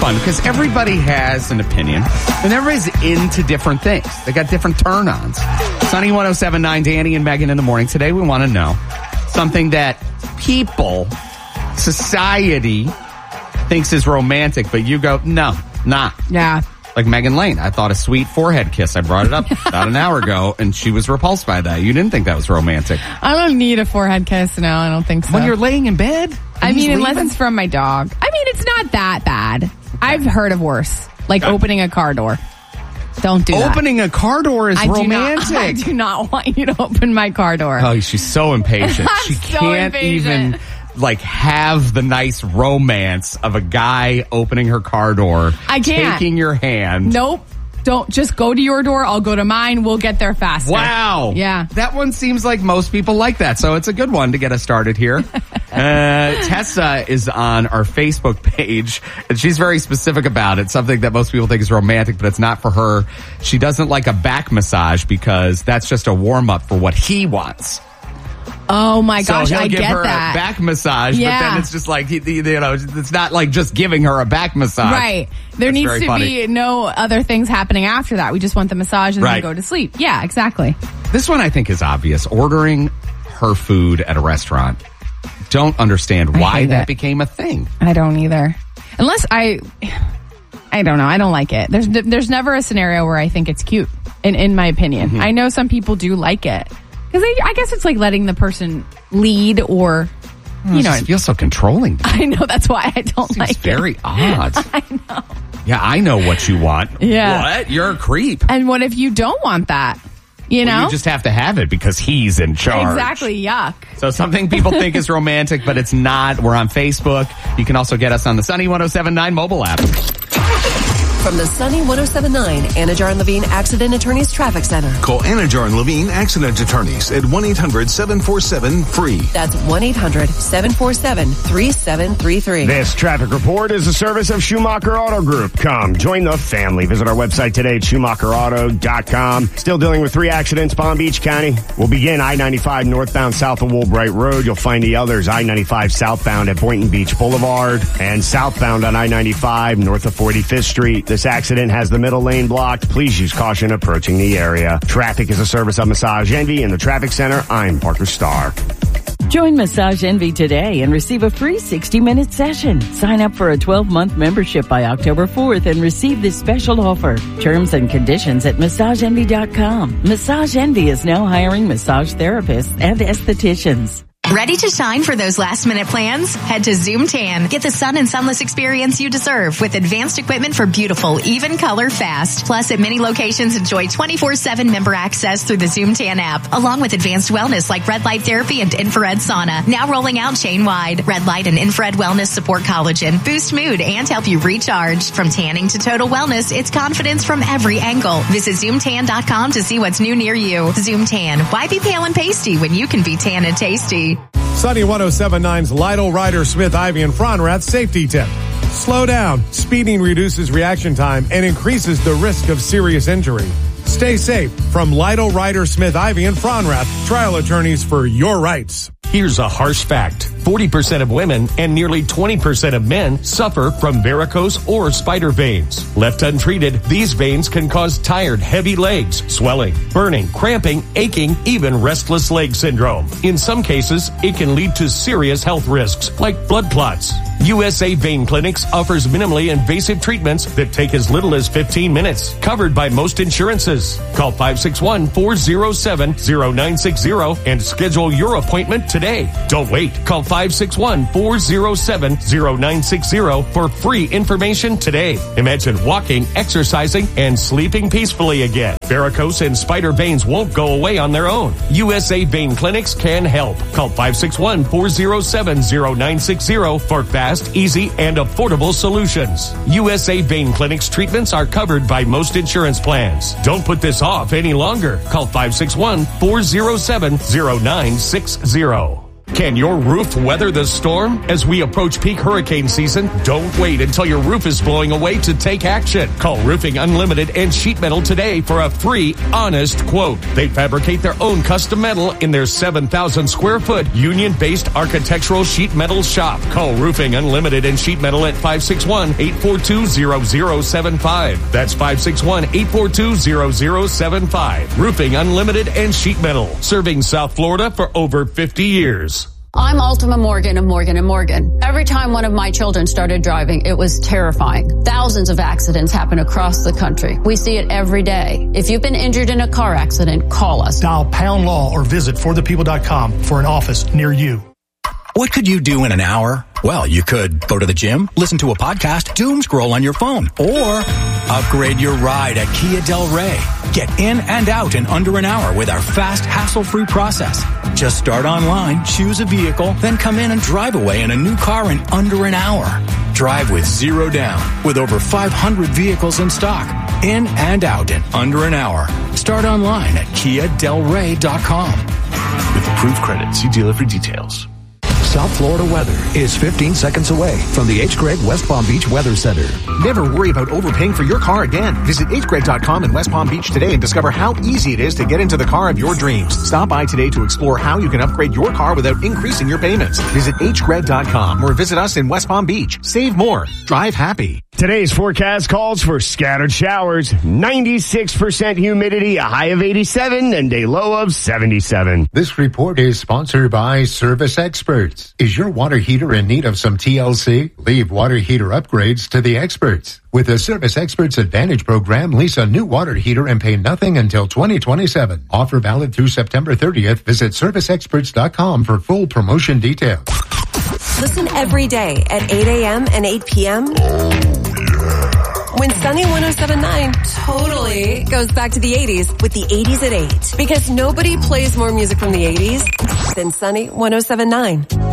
fun because everybody has an opinion and everybody's into different things. They got different turn-ons. Sunny 107.9, Danny and Megan in the morning. Today we want to know something that people, society thinks is romantic, but you go, no, not. Yeah. Like Megan Lane. I thought a sweet forehead kiss. I brought it up about an hour ago, and she was repulsed by that. You didn't think that was romantic. I don't need a forehead kiss. No, I don't think so. When you're laying in bed? I mean, unless it's from my dog. I mean, it's not that bad. I've heard of worse. Like opening a car door. Don't do that. Opening a car door is romantic. I do not want you to open my car door. Oh, she's so impatient. She so can't even have the nice romance of a guy opening her car door. I can't. Taking your hand. Nope. Don't just go to your door. I'll go to mine. We'll get there faster. Wow. Yeah. That one seems like most people like that. So it's a good one to get us started here. Tessa is on our Facebook page, and she's very specific about it. Something that most people think is romantic, but it's not for her. She doesn't like a back massage because that's just a warm-up for what he wants. Oh my gosh, so I get her that. A back massage, but then it's just like, it's not like just giving her a back massage. Right. There needs to be no other things happening after that. We just want the massage and then go to sleep. Yeah, exactly. This one I think is obvious. Ordering her food at a restaurant. Don't understand why that became a thing. I don't either. Unless I don't know. I don't like it. There's never a scenario where I think it's cute, in my opinion. Mm-hmm. I know some people do like it. Because I guess it's like letting the person lead or, it feels so controlling. I know, that's why I don't like it. It's very odd. I know. Yeah, I know what you want. Yeah. What? You're a creep. And what if you don't want that? You know? You just have to have it because he's in charge. Exactly. Yuck. So something people think is romantic, but it's not. We're on Facebook. You can also get us on the Sunny 107.9 mobile app. From the Sunny 107.9 Anajar and Levine Accident Attorneys Traffic Center. Call Anajar and Levine Accident Attorneys at 1-800-747-FREE. That's 1-800-747-3733. This traffic report is a service of Schumacher Auto Group. Come, join the family. Visit our website today at SchumacherAuto.com. Still dealing with 3 accidents, Palm Beach County. We'll begin I-95 northbound south of Woolbright Road. You'll find the others I-95 southbound at Boynton Beach Boulevard and southbound on I-95 north of 45th Street. This accident has the middle lane blocked. Please use caution approaching the area. Traffic is a service of Massage Envy in the Traffic Center. I'm Parker Starr. Join Massage Envy today and receive a free 60-minute session. Sign up for a 12-month membership by October 4th and receive this special offer. Terms and conditions at MassageEnvy.com. Massage Envy is now hiring massage therapists and estheticians. Ready to shine for those last-minute plans? Head to Zoom Tan. Get the sun and sunless experience you deserve with advanced equipment for beautiful, even color fast. Plus, at many locations, enjoy 24/7 member access through the Zoom Tan app, along with advanced wellness like red light therapy and infrared sauna. Now rolling out chain-wide. Red light and infrared wellness support collagen, boost mood, and help you recharge. From tanning to total wellness, it's confidence from every angle. Visit ZoomTan.com to see what's new near you. Zoom Tan. Why be pale and pasty when you can be tan and tasty? Sunny 107.9's Lytle, Ryder, Smith, Ivy, and Fronrath safety tip. Slow down. Speeding reduces reaction time and increases the risk of serious injury. Stay safe. From Lytle, Ryder, Smith, Ivy, and Fronrath, trial attorneys for your rights. Here's a harsh fact. 40% of women and nearly 20% of men suffer from varicose or spider veins. Left untreated, these veins can cause tired, heavy legs, swelling, burning, cramping, aching, even restless leg syndrome. In some cases, it can lead to serious health risks like blood clots. USA Vein Clinics offers minimally invasive treatments that take as little as 15 minutes, covered by most insurances. Call 561-407-0960 and schedule your appointment today. Don't wait. Call 561-407-0960 for free information today. Imagine walking, exercising, and sleeping peacefully again. Varicose and spider veins won't go away on their own. USA Vein Clinics can help. Call 561-407-0960 for fast, easy, and affordable solutions. USA Vein Clinics treatments are covered by most insurance plans. Don't put this off any longer. Call 561-407-0960. Can your roof weather the storm? As we approach peak hurricane season, don't wait until your roof is blowing away to take action. Call Roofing Unlimited and Sheet Metal today for a free, honest quote. They fabricate their own custom metal in their 7,000 square foot union-based architectural sheet metal shop. Call Roofing Unlimited and Sheet Metal at 561-842-0075. That's 561-842-0075. Roofing Unlimited and Sheet Metal, serving South Florida for over 50 years. I'm Ultima Morgan of Morgan & Morgan. Every time one of my children started driving, it was terrifying. Thousands of accidents happen across the country. We see it every day. If you've been injured in a car accident, call us. Dial pound law or visit forthepeople.com for an office near you. What could you do in an hour? Well, you could go to the gym, listen to a podcast, doom scroll on your phone, or upgrade your ride at Kia Del Rey. Get in and out in under an hour with our fast, hassle-free process. Just start online, choose a vehicle, then come in and drive away in a new car in under an hour. Drive with zero down, with over 500 vehicles in stock. In and out in under an hour. Start online at KiaDelRey.com. With approved credit, see dealer for details. South Florida weather is 15 seconds away from the H. Gregg West Palm Beach Weather Center. Never worry about overpaying for your car again. Visit hgregg.com in West Palm Beach today and discover how easy it is to get into the car of your dreams. Stop by today to explore how you can upgrade your car without increasing your payments. Visit hgregg.com or visit us in West Palm Beach. Save more. Drive happy. Today's forecast calls for scattered showers, 96% humidity, a high of 87, and a low of 77. This report is sponsored by Service Experts. Is your water heater in need of some TLC? Leave water heater upgrades to the experts. With the Service Experts Advantage program, lease a new water heater and pay nothing until 2027. Offer valid through September 30th. Visit serviceexperts.com for full promotion details. Listen every day at 8 a.m. and 8 p.m. When Sunny 107.9 totally goes back to the 80s with the 80s at 8. Because nobody plays more music from the 80s than Sunny 107.9.